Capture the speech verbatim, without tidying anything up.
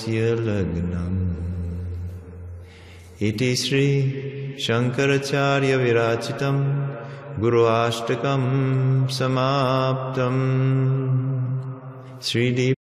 लग्नम् इति श्री शंकराचार्य विराचितं गुरुअष्टकं समाप्तम्। श्रीदीप